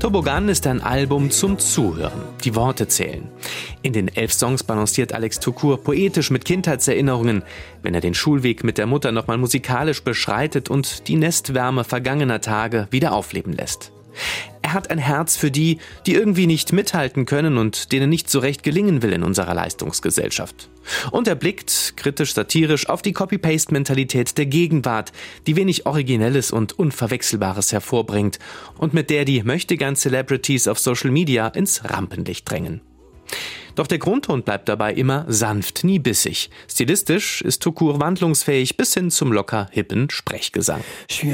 Tobogan ist ein Album zum Zuhören. Die Worte zählen. In den 11 Songs balanciert Alex Tukur poetisch mit Kindheitserinnerungen, wenn er den Schulweg mit der Mutter nochmal musikalisch beschreitet und die Nestwärme vergangener Tage wieder aufleben lässt. Er hat ein Herz für die, die irgendwie nicht mithalten können und denen nicht so recht gelingen will in unserer Leistungsgesellschaft. Und er blickt, kritisch-satirisch, auf die Copy-Paste-Mentalität der Gegenwart, die wenig Originelles und Unverwechselbares hervorbringt und mit der die Möchtegern-Celebrities auf Social Media ins Rampenlicht drängen. Doch der Grundton bleibt dabei immer sanft, nie bissig. Stilistisch ist Tukur wandlungsfähig bis hin zum locker hippen Sprechgesang.